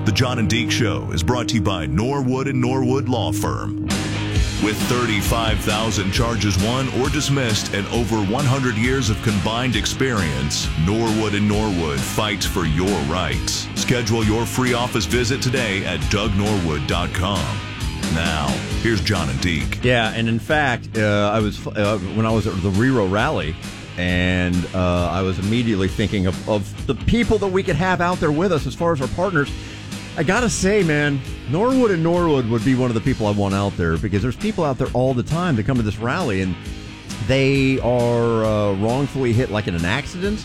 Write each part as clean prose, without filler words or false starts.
The John and Deke Show is brought to you by Norwood & Norwood Law Firm. With 35,000 charges won or dismissed and over 100 years of combined experience, Norwood & Norwood fights for your rights. Schedule your free office visit today at DougNorwood.com. Now, here's John and Deke. Yeah, and in fact, I was when I was at the Rero rally, and I was immediately thinking of the people that we could have out there with us as far as our partners. I gotta say, man, Norwood & Norwood would be one of the people I want out there, because there's people out there all the time that come to this rally, and they are wrongfully hit like in an accident,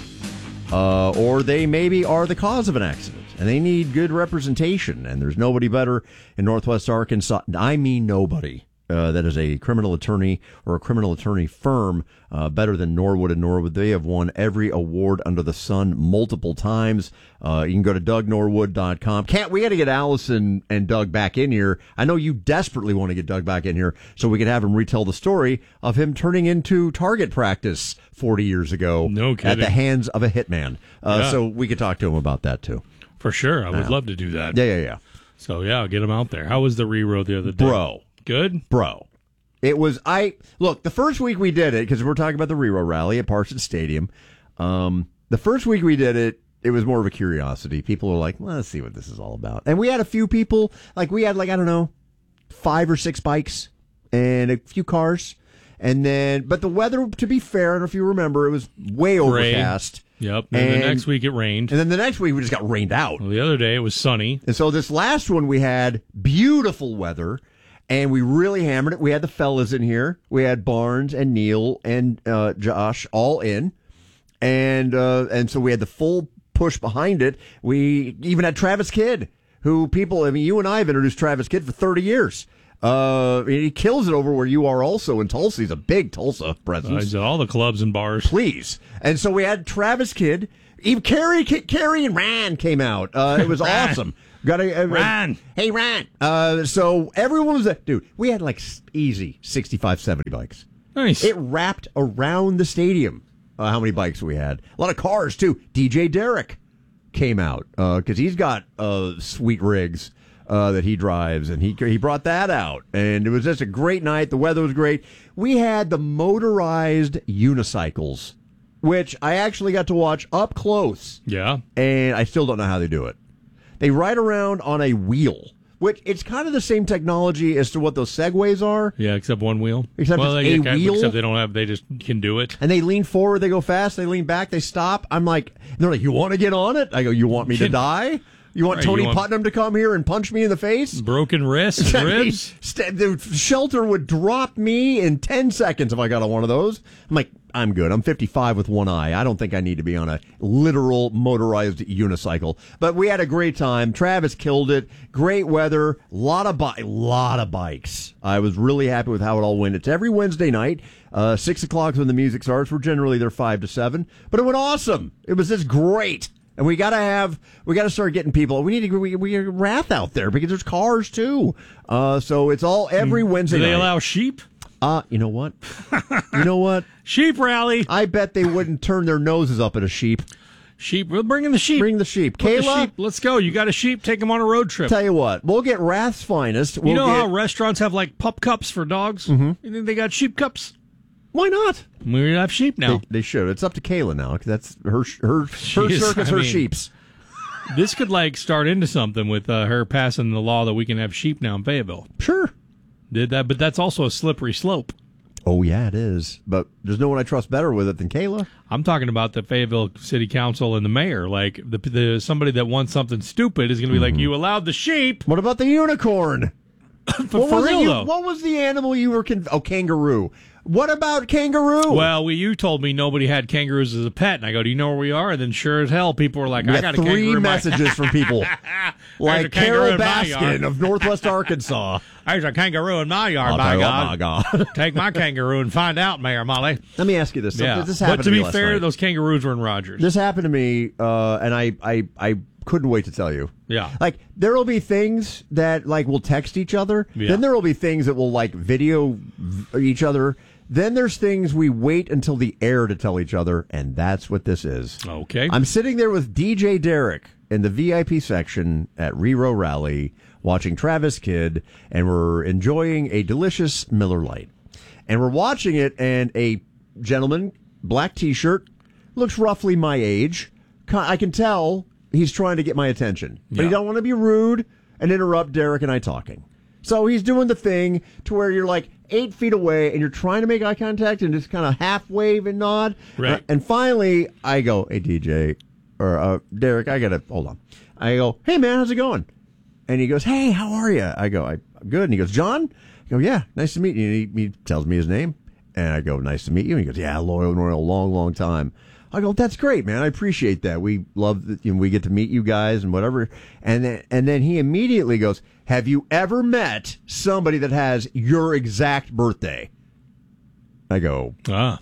or they maybe are the cause of an accident. And they need good representation, and there's nobody better in Northwest Arkansas. I mean nobody that is a criminal attorney or a criminal attorney firm better than Norwood & Norwood. They have won every award under the sun multiple times. You can go to DougNorwood.com. We got to get Allison and Doug back in here. I know you desperately want to get Doug back in here so we can have him retell the story of him turning into target practice 40 years ago. No kidding. At the hands of a hitman. Yeah. So we could talk to him about that, too. For sure. I would love to do that. Yeah. So, yeah, I'll get him out there. How was the Rero the other day? Bro. Good? Bro. It was, look, the first week we did it, because we're talking about the Rero rally at Parsons Stadium, the first week we did it, it was more of a curiosity. People were like, well, let's see what this is all about. And we had a few people, I don't know, 5 or 6 bikes and a few cars. And then, but the weather, to be fair, I don't know if you remember, it was way overcast. Yep. And the next week it rained. And then the next week we just got rained out. Well, the other day it was sunny. And so this last one we had beautiful weather, and we really hammered it. We had the fellas in here. We had Barnes and Neil and Josh all in. And so we had the full push behind it. We even had Travis Kidd, who you and I have introduced Travis Kidd for 30 years. He kills it over where you are also in Tulsa. He's a big Tulsa presence. He's at all the clubs and bars. Please. And so we had Travis Kidd. Even Carrie and Ryan came out. It was awesome. Ryan. Hey, Ryan. So everyone was dude, we had like easy 65, 70 bikes. Nice. It wrapped around the stadium. How many bikes we had. A lot of cars, too. DJ Derek came out because he's got sweet rigs that he drives, and he brought that out. And it was just a great night. The weather was great. We had the motorized unicycles, which I actually got to watch up close. Yeah. And I still don't know how they do it. They ride around on a wheel, which it's kind of the same technology as to what those Segways are. Yeah, except one wheel. Except it's a wheel. Except they just can do it. And they lean forward, they go fast, they lean back, they stop. I'm like, they're like, you want to get on it? I go, you want me to die? You want Tony Putnam to come here and punch me in the face? Broken wrists, ribs? The shelter would drop me in 10 seconds if I got on one of those. I'm like, I'm good. I'm 55 with one eye. I don't think I need to be on a literal motorized unicycle. But we had a great time. Travis killed it. Great weather. Lot of bikes. I was really happy with how it all went. It's every Wednesday night. 6 o'clock when the music starts. We're generally there 5 to 7. But it went awesome. It was just great. And we gotta start getting people. We need a Wrath out there because there's cars too. So it's all every Wednesday night. Do they allow sheep? You know what? You know what? Sheep rally. I bet they wouldn't turn their noses up at a sheep. Sheep. We'll bring in the sheep. Bring the sheep. Put Kayla, the sheep. Let's go. You got a sheep? Take them on a road trip. Tell you what, we'll get Wrath's finest. You know how restaurants have like pup cups for dogs? Mm-hmm. You think they got sheep cups? Why not? We have sheep now. They should. It's up to Kayla now because that's her circus, her sheeps. This could start into something with her passing the law that we can have sheep now in Fayetteville. Sure. Did that, but that's also a slippery slope. Oh, yeah, it is. But there's no one I trust better with it than Kayla. I'm talking about the Fayetteville City Council and the mayor. Like, somebody that wants something stupid is going to be like, you allowed the sheep. What about the unicorn? For real, though. What was the animal you were... kangaroo. What about kangaroo? Well, you told me nobody had kangaroos as a pet, and I go, do you know where we are? And then sure as hell, people were like, I got a kangaroo. 3 messages from people. Like Carol Baskin of Northwest Arkansas. There's a kangaroo in my yard, by God. Take my kangaroo and find out, Mayor Molly. Let me ask you this. Yeah. This happened but to be last fair, night. those kangaroos were in Rogers. This happened to me, and I couldn't wait to tell you. Yeah. Like, there will be things that, we'll text each other. Yeah. Then there will be things that will, video each other Then there's things we wait until the air to tell each other, and that's what this is. Okay. I'm sitting there with DJ Derek in the VIP section at Rero Rally watching Travis Kidd, and we're enjoying a delicious Miller Lite. And we're watching it, and a gentleman, black T-shirt, looks roughly my age. I can tell he's trying to get my attention. But he don't want to be rude and interrupt Derek and I talking. So he's doing the thing to where you're like 8 feet away and you're trying to make eye contact and just kind of half wave and nod. Right. And finally, I go, hey, DJ, or Derek, hold on. I go, hey, man, how's it going? And he goes, hey, how are you? I go, I'm good. And he goes, John? I go, yeah, nice to meet you. And he tells me his name. And I go, nice to meet you. And he goes, yeah, loyal, long, long time. I go, that's great, man. I appreciate that. We love that we get to meet you guys and whatever. And then he immediately goes, have you ever met somebody that has your exact birthday? I go,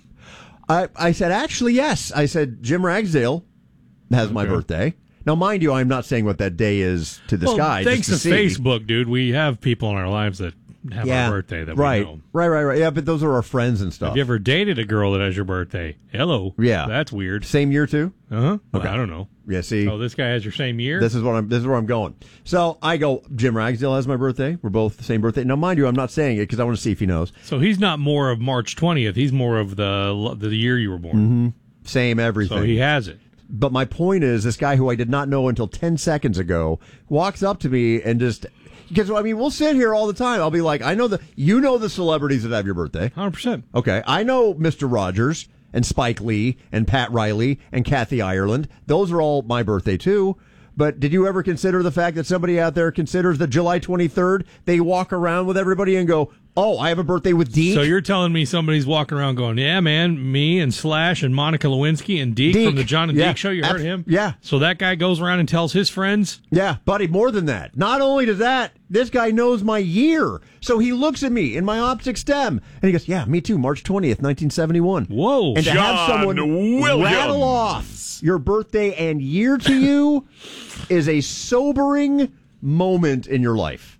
I said, actually, yes. I said, Jim Ragsdale has my birthday. Now, mind you, I'm not saying what that day is to this guy. Thanks just to see. Facebook, dude, we have people in our lives that have our birthday that we know. Right. Yeah, but those are our friends and stuff. Have you ever dated a girl that has your birthday? Hello. Yeah. That's weird. Same year, too? Uh-huh. Okay. Well, I don't know. Yeah, see. Oh, this guy has your same year? This is where I'm going. So I go, Jim Ragsdale has my birthday. We're both the same birthday. Now, mind you, I'm not saying it because I want to see if he knows. So he's not more of March 20th. He's more of the year you were born. Mm-hmm. Same everything. So he has it. But my point is, this guy who I did not know until 10 seconds ago walks up to me and just... Because, I mean, we'll sit here all the time. I'll be like, you know the celebrities that have your birthday. 100%. Okay. I know Mr. Rogers and Spike Lee and Pat Riley and Kathy Ireland. Those are all my birthday, too. But did you ever consider the fact that somebody out there considers that July 23rd, they walk around with everybody and go, oh, I have a birthday with Deke? So you're telling me somebody's walking around going, yeah, man, me and Slash and Monica Lewinsky and Deke from the John and Deke show, you heard him? Yeah. So that guy goes around and tells his friends? Yeah, buddy, more than that. Not only does that, this guy knows my year. So he looks at me in my optic stem, and he goes, yeah, me too, March 20th, 1971. Whoa. And to have someone rattle off your birthday and year to you is a sobering moment in your life.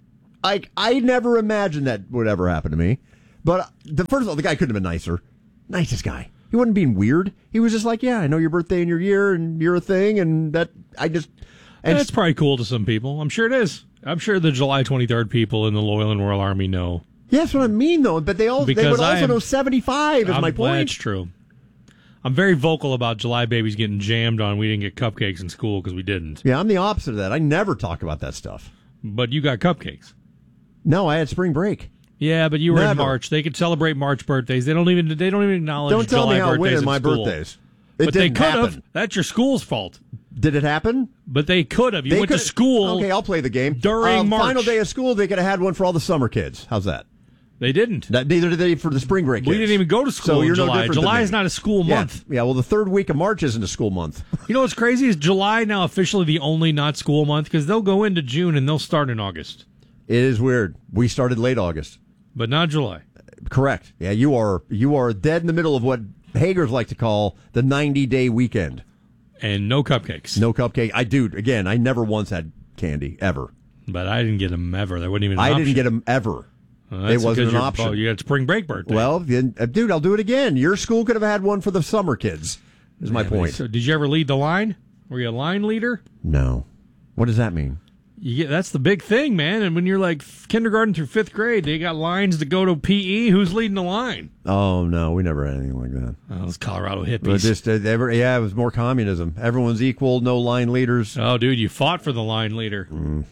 I never imagined that would ever happen to me. But first of all, the guy couldn't have been nicer. Nicest guy. He wasn't being weird. He was just like, yeah, I know your birthday and your year and you're a thing, and that I just... And that's probably cool to some people. I'm sure it is. I'm sure the July 23rd people in the Loyal and Royal Army know. Yeah, that's what I mean, though. But they would also know 75 is my point. That's true. I'm very vocal about July babies getting jammed on. We didn't get cupcakes in school because we didn't. Yeah, I'm the opposite of that. I never talk about that stuff. But you got cupcakes. No, I had spring break. Yeah, but you were in March. They could celebrate March birthdays. They don't even acknowledge Don't tell July me how I win birthdays in my school. birthdays. But they didn't could happen. have. That's your school's fault. Did it happen? But they could have. You went to school. Okay, I'll play the game. During March. Final day of school, they could have had one for all the summer kids. How's that? They didn't. Neither did they for the spring break kids. We didn't even go to school in July. July is not a school month. Yeah, well, the third week of March isn't a school month. You know what's crazy is July now officially the only not school month because they'll go into June and they'll start in August. It is weird. We started late August. But not July. Correct. Yeah, you are dead in the middle of what Hagers like to call the 90-day weekend. And no cupcakes. No cupcake. I never once had candy, ever. But I didn't get them ever. There wasn't even an option. I didn't get them ever. It wasn't an option. Oh, you had spring break birthday. Well, dude, I'll do it again. Your school could have had one for the summer kids, is my point. So did you ever lead the line? Were you a line leader? No. What does that mean? That's the big thing, man. And when you're like kindergarten through fifth grade, they got lines to go to PE. Who's leading the line? Oh, no. We never had anything like that. Oh, those Colorado hippies. But it was more communism. Everyone's equal, no line leaders. Oh, dude, you fought for the line leader.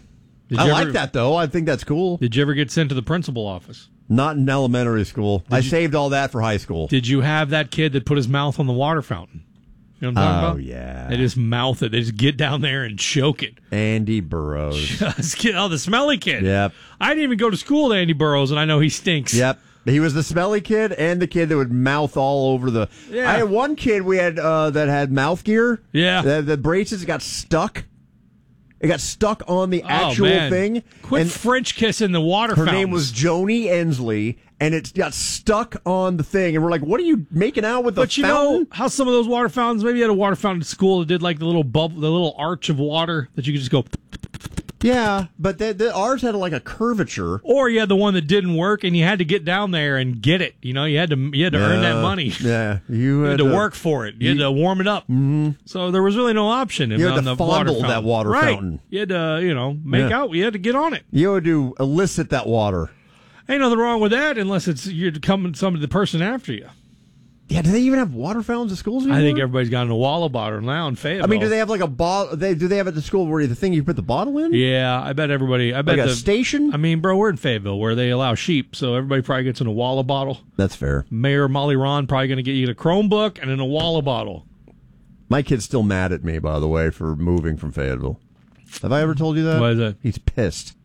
I like that, though. I think that's cool. Did you ever get sent to the principal office? Not in elementary school. I saved all that for high school. Did you have that kid that put his mouth on the water fountain? You know what I'm talking about? Oh, yeah. They just mouth it. They just get down there and choke it. Andy Burroughs. The smelly kid. Yep. I didn't even go to school with Andy Burroughs, and I know he stinks. Yep. He was the smelly kid and the kid that would mouth all over the... Yeah. I had one kid we had that had mouth gear. Yeah. The braces got stuck. It got stuck on the actual thing. Quit and French kissing the water her fountains. name was Joni Ensley, and it got stuck on the thing. And we're like, what are you making out with the fountain? But you know how some of those water fountains, maybe you had a water fountain at school that did like the little bubble, the little arch of water that you could just go... Yeah, but ours had like a curvature. Or you had the one that didn't work, and you had to get down there and get it. You know, you had to earn that money. Yeah, you had to work for it. You had to warm it up. Mm-hmm. So there was really no option. You had to fondle that water fountain. You had to, make out. You had to get on it. You had to elicit that water. Ain't nothing wrong with that unless it's you're coming the person after you. Yeah, do they even have water fountains at schools anymore? I think everybody's got a Walla bottle now in Fayetteville. I mean, do they have like a bottle? Do they have at the school where the thing you put the bottle in? Yeah, I bet everybody. I bet like a station. I mean, bro, we're in Fayetteville where they allow sheep, so everybody probably gets in a Walla bottle. That's fair. Mayor Molly Ron probably going to get you a Chromebook and in a Walla bottle. My kid's still mad at me, by the way, for moving from Fayetteville. Have I ever told you that? Why is that? He's pissed.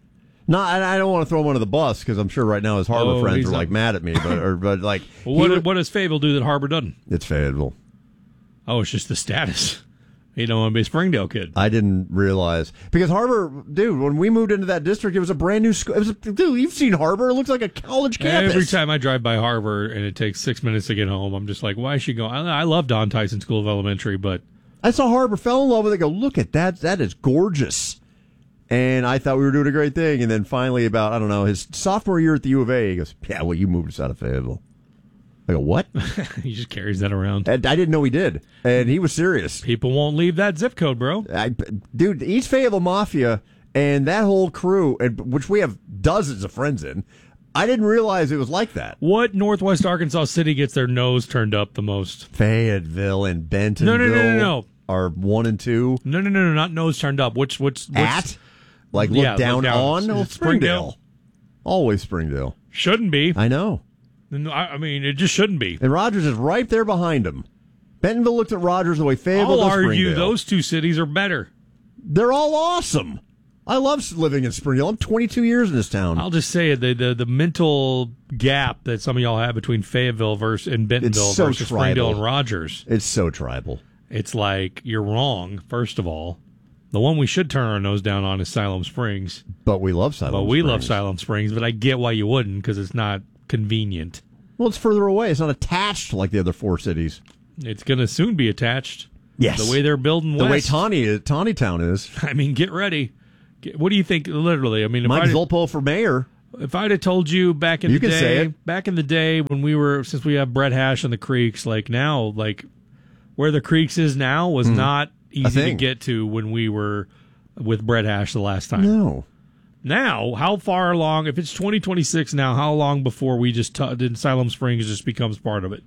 No, I don't want to throw him under the bus because I'm sure right now his Harbor friends are like mad at me, but like, well, what does Fayetteville do that Harbor doesn't? It's Fayetteville. Oh, it's just the status. You don't want to be a Springdale kid. I didn't realize because Harbor, dude. When we moved into that district, it was a brand new school. Dude, you've seen Harbor? It looks like a college campus. Every time I drive by Harbor and it takes 6 minutes to get home, I'm just like, why is she going? I love Don Tyson School of Elementary, but I saw Harbor, fell in love with it. Go look at that. That is gorgeous. And I thought we were doing a great thing. And then finally, about, I don't know, his sophomore year at the U of A, he goes, yeah, well, you moved us out of Fayetteville. I go, what? He just carries that around. And I didn't know he did. And he was serious. People won't leave that zip code, bro. Dude, East Fayetteville Mafia and that whole crew, which we have dozens of friends in, I didn't realize it was like that. What Northwest Arkansas city gets their nose turned up the most? Fayetteville and Bentonville. No. Are 1 and 2. No, not nose turned up. Which at? Like look down on? No, Springdale. Always Springdale. Shouldn't be. I know. I mean, it just shouldn't be. And Rogers is right there behind him. Bentonville looks at Rogers the way Fayetteville does Springdale. I'll argue those two cities are better. They're all awesome. I love living in Springdale. I'm 22 years in this town. I'll just say the mental gap that some of y'all have between Fayetteville and Bentonville versus Springdale and Rogers. It's so tribal. It's like you're wrong, first of all. The one we should turn our nose down on is Siloam Springs. But we love Siloam Springs. We love Siloam Springs, but I get why you wouldn't, because it's not convenient. Well, it's further away. It's not attached like the other 4 cities. It's going to soon be attached. Yes. The way they're building west. The way Tawny Town is. I mean, get ready. What do you think, literally? I mean, Mike Zolpo for mayor. If I'd have told you back in the day when since we have Brett Hash and the Creeks, like now, like where the Creeks is now was not easy to get to when we were with Brett Hash the last time. No. Now, how far along, if it's 2026 now, how long before we just did Siloam Springs just becomes part of it?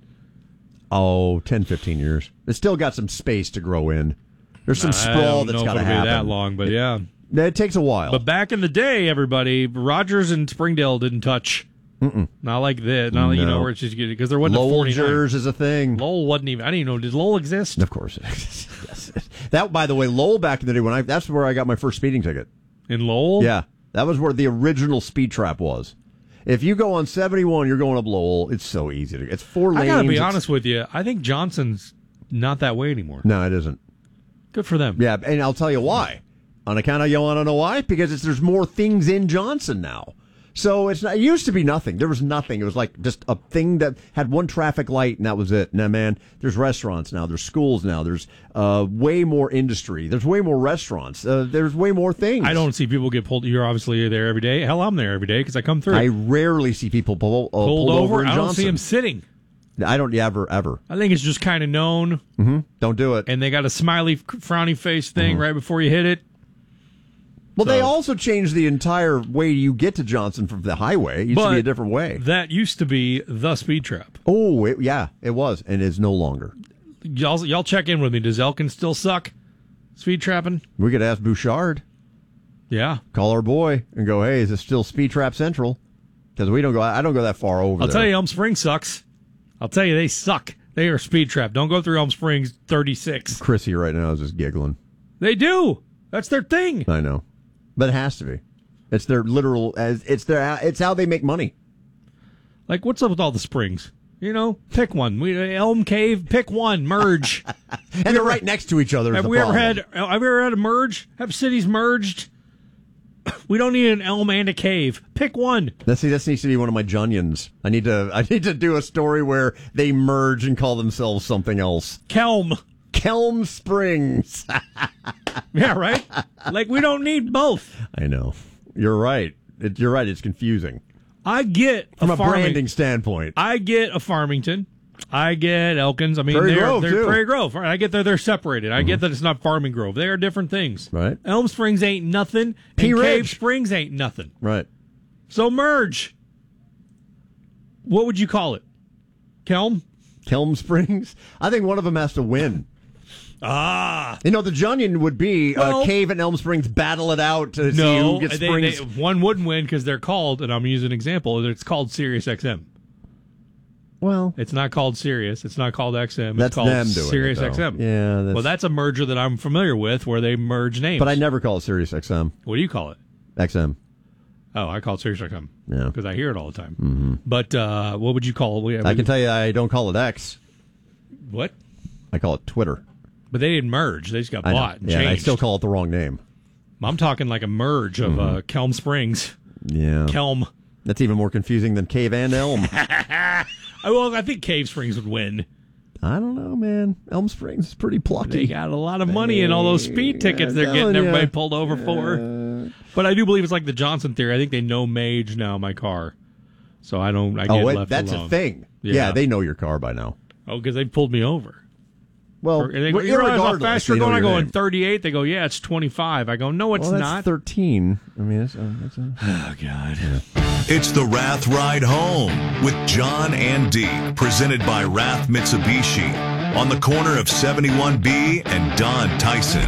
Oh, 10, 15 years. It's still got some space to grow in. There's some sprawl that's got to happen. I don't know if it'll be that long, but yeah. It takes a while. But back in the day, everybody, Rogers and Springdale didn't touch. Not like this. Not like, where it's just because there wasn't Lowell, a 49. Jers is a thing. Lowell wasn't even. I didn't even know. Did Lowell exist? Of course it exists. Yes. That, by the way, Lowell back in the day that's where I got my first speeding ticket. In Lowell? Yeah, that was where the original speed trap was. If you go on 71, you're going up Lowell. It's so easy to. It's 4 lanes. I gotta be honest with you. I think Johnson's not that way anymore. No, it isn't. Good for them. Yeah, and I'll tell you why. On account of you want to know why? Because there's more things in Johnson now. So it used to be nothing. There was nothing. It was like just a thing that had one traffic light and that was it. Now, man, there's restaurants now. There's schools now. There's way more industry. There's way more restaurants. There's way more things. I don't see people get pulled. You're obviously there every day. Hell, I'm there every day because I come through. I rarely see people pulled over in Johnson. I don't see them sitting. I don't ever. I think it's just kind of known. Mm-hmm. Don't do it. And they got a smiley, frowny face thing right before you hit it. Well, they also changed the entire way you get to Johnson from the highway. It used to be a different way. That used to be the speed trap. Oh, it was, and it's no longer. Y'all check in with me. Does Elkin still suck speed trapping? We could ask Bouchard. Yeah. Call our boy and go, hey, is this still Speed Trap Central? Because I don't go that far over I'll there. tell you, Elm Springs sucks. I'll tell you, they suck. They are speed trap. Don't go through Elm Springs 36. Chrissy right now is just giggling. They do. That's their thing. I know. But it has to be. It's their literal. It's how they make money. Like, what's up with all the springs? Pick one. Elm Cave. Pick one. Merge. And they're right next to each other. Have we ever had a merge? Have cities merged? We don't need an elm and a cave. Pick one. This needs to be one of my Junions. I need to do a story where they merge and call themselves something else. Kelm. Kelm Springs. Yeah, right? Like, we don't need both. I know. You're right. You're right. It's confusing. I get from a branding standpoint. I get a Farmington. I get Elkins. I mean, Prairie they're Grove, too. Prairie Grove. I get that they're separated. I get that it's not Farming Grove. They are different things. Right. Elm Springs ain't nothing, and Cave Springs ain't nothing. Right. So merge. What would you call it? Kelm Springs? I think one of them has to win. Ah. The Junion would be Cave and Elm Springs battle it out to see who gets Springs. One wouldn't win because they're called, and I'm using an example, it's called Sirius XM. Well, it's not called Sirius. It's not called XM. That's it's called them doing Sirius it, XM. Yeah. Well, that's a merger that I'm familiar with where they merge names. But I never call it Sirius XM. What do you call it? XM. Oh, I call it Sirius XM. Yeah. Because I hear it all the time. Mm-hmm. But what would you call it? I can tell you I don't call it X. What? I call it Twitter. But they didn't merge. They just got bought and changed. I still call it the wrong name. I'm talking like a merge of Kelm Springs. Yeah. Kelm. That's even more confusing than Cave and Elm. Well, I think Cave Springs would win. I don't know, man. Elm Springs is pretty plucky. They got a lot of money in all those speed tickets they're getting everybody pulled over for. But I do believe it's like the Johnson theory. I think they know Mage now my car. So I get left that's alone. A thing. Yeah, they know your car by now. Oh, because they pulled me over. Well, you're how fast you're going. I go in 38. They go, yeah, it's 25. I go, no, it's not. 13. I mean, that's oh God. Yeah. It's the Rath Ride Home with John and Deke, presented by Rath Mitsubishi, on the corner of 71B and Don Tyson.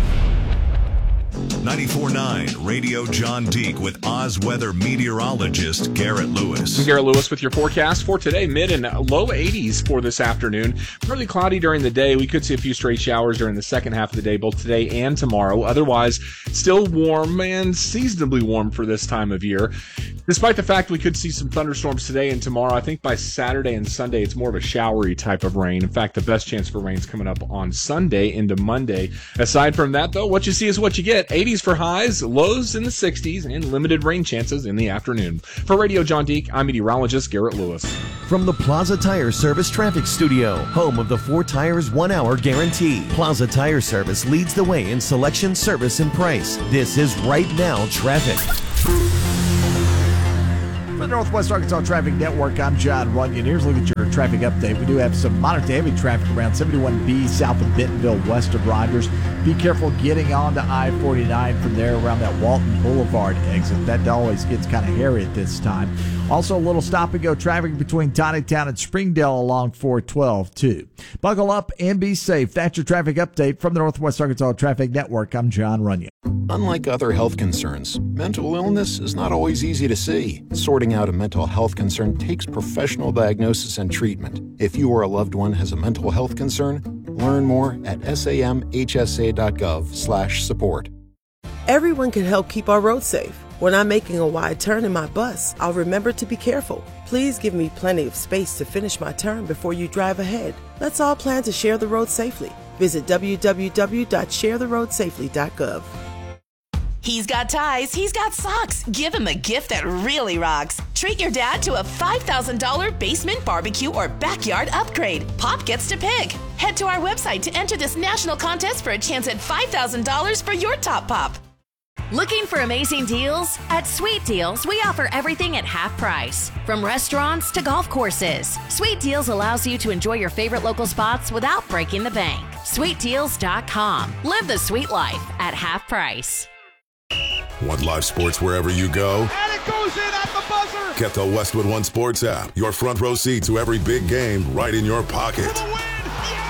94.9 Radio John Deke with Oz weather meteorologist Garrett Lewis. I'm Garrett Lewis with your forecast for today. Mid and low 80s for this afternoon. Partly cloudy during the day. We could see a few stray showers during the second half of the day, both today and tomorrow. Otherwise, still warm and seasonably warm for this time of year. Despite the fact we could see some thunderstorms today and tomorrow, I think by Saturday and Sunday it's more of a showery type of rain. In fact, the best chance for rain is coming up on Sunday into Monday. Aside from that, though, what you see is what you get. 80s for highs, lows in the 60s, and limited rain chances in the afternoon. For Radio John Deke, I'm meteorologist Garrett Lewis. From the Plaza Tire Service Traffic Studio, home of the 4 Tires 1 Hour Guarantee. Plaza Tire Service leads the way in selection, service, and price. This is Right Now Traffic. For the Northwest Arkansas Traffic Network, I'm John Runyon. Here's a look at your traffic update. We do have some moderate to heavy traffic around 71B south of Bentonville, west of Rogers. Be careful getting onto I-49 from there around that Walton Boulevard exit. That always gets kind of hairy at this time. Also, a little stop-and-go traffic between Tawnytown and Springdale along 412, too. Buckle up and be safe. That's your traffic update from the Northwest Arkansas Traffic Network. I'm John Runyon. Unlike other health concerns, mental illness is not always easy to see. Sorting out a mental health concern takes professional diagnosis and treatment. If you or a loved one has a mental health concern, learn more at samhsa.gov/support. Everyone can help keep our roads safe. When I'm making a wide turn in my bus, I'll remember to be careful. Please give me plenty of space to finish my turn before you drive ahead. Let's all plan to share the road safely. Visit www.sharetheroadsafely.gov. He's got ties, he's got socks. Give him a gift that really rocks. Treat your dad to a $5,000 basement barbecue or backyard upgrade. Pop gets to pick. Head to our website to enter this national contest for a chance at $5,000 for your top pop. Looking for amazing deals? At Sweet Deals, we offer everything at half price. From restaurants to golf courses, Sweet Deals allows you to enjoy your favorite local spots without breaking the bank. SweetDeals.com. Live the sweet life at half price. Want live sports wherever you go? And it goes in at the buzzer! Get the Westwood One Sports app. Your front row seat to every big game right in your pocket. For the win! Yeah!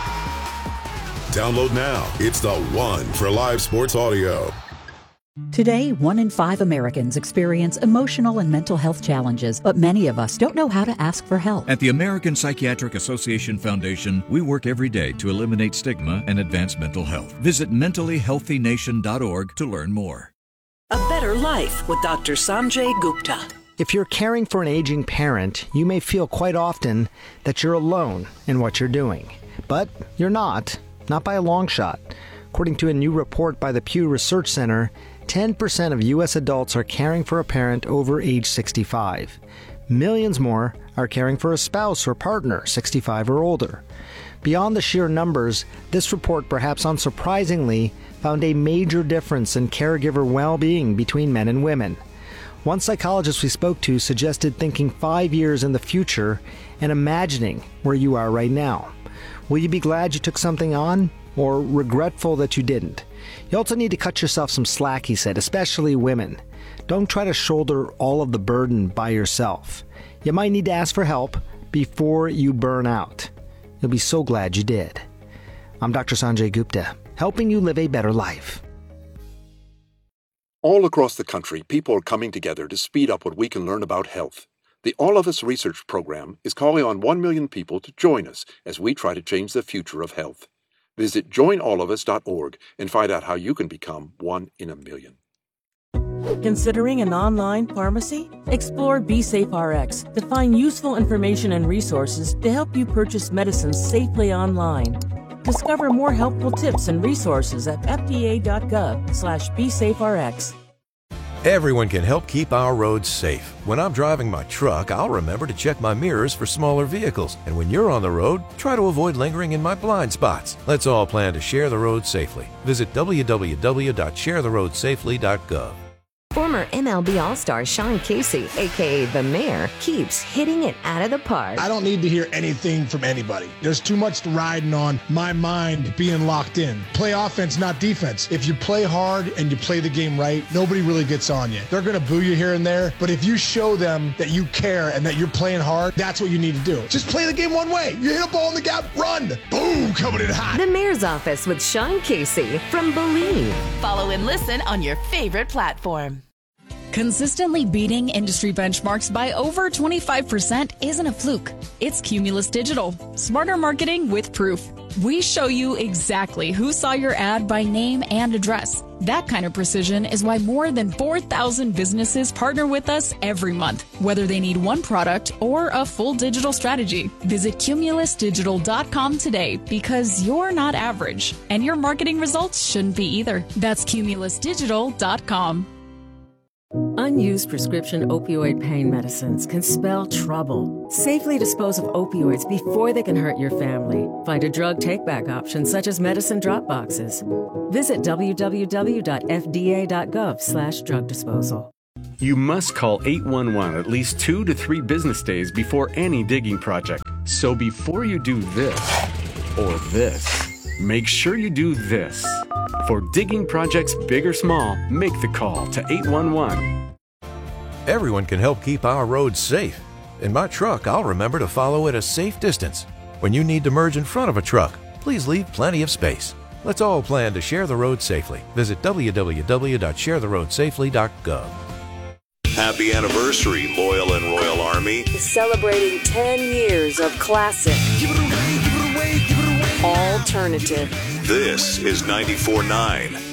Download now. It's the one for live sports audio. Today, 1 in 5 Americans experience emotional and mental health challenges, but many of us don't know how to ask for help. At the American Psychiatric Association Foundation, we work every day to eliminate stigma and advance mental health. Visit mentallyhealthynation.org to learn more. A Better Life with Dr. Sanjay Gupta. If you're caring for an aging parent, you may feel quite often that you're alone in what you're doing. But you're not by a long shot. According to a new report by the Pew Research Center, 10% of U.S. adults are caring for a parent over age 65. Millions more are caring for a spouse or partner 65 or older. Beyond the sheer numbers, this report, perhaps unsurprisingly, found a major difference in caregiver well-being between men and women. One psychologist we spoke to suggested thinking 5 years in the future and imagining where you are right now. Will you be glad you took something on, or regretful that you didn't? You also need to cut yourself some slack, he said, especially women. Don't try to shoulder all of the burden by yourself. You might need to ask for help before you burn out. You'll be so glad you did. I'm Dr. Sanjay Gupta, helping you live a better life. All across the country, people are coming together to speed up what we can learn about health. The All of Us Research Program is calling on 1 million people to join us as we try to change the future of health. Visit joinallofus.org and find out how you can become 1 in a million. Considering an online pharmacy? Explore BeSafeRx to find useful information and resources to help you purchase medicines safely online. Discover more helpful tips and resources at fda.gov/BeSafeRx. Everyone can help keep our roads safe. When I'm driving my truck, I'll remember to check my mirrors for smaller vehicles. And when you're on the road, try to avoid lingering in my blind spots. Let's all plan to share the road safely. Visit www.sharetheroadsafely.gov. Former MLB All-Star Sean Casey, a.k.a. The Mayor, keeps hitting it out of the park. I don't need to hear anything from anybody. There's too much riding on my mind being locked in. Play offense, not defense. If you play hard and you play the game right, nobody really gets on you. They're going to boo you here and there, but if you show them that you care and that you're playing hard, that's what you need to do. Just play the game one way. You hit a ball in the gap, run. Boom, coming in hot. The Mayor's Office with Sean Casey from Believe. Follow and listen on your favorite platform. Consistently beating industry benchmarks by over 25% isn't a fluke. It's Cumulus Digital. Smarter marketing with proof. We show you exactly who saw your ad by name and address. That kind of precision is why more than 4,000 businesses partner with us every month, whether they need one product or a full digital strategy. Visit cumulusdigital.com today because you're not average, and your marketing results shouldn't be either. That's cumulusdigital.com. Unused prescription opioid pain medicines can spell trouble. Safely dispose of opioids before they can hurt your family. Find a drug take-back option such as medicine drop boxes. Visit www.fda.gov/drug disposal. You must call 811 at least 2 to 3 business days before any digging project. So before you do this or this, make sure you do this. For digging projects big or small, make the call to 811. Everyone can help keep our roads safe. In my truck, I'll remember to follow at a safe distance. When you need to merge in front of a truck, please leave plenty of space. Let's all plan to share the road safely. Visit www.sharetheroadsafely.gov. Happy anniversary, Loyal and Royal Army. Celebrating 10 years of classic. Give it away, give it away, give it away. Alternative. This is 94.9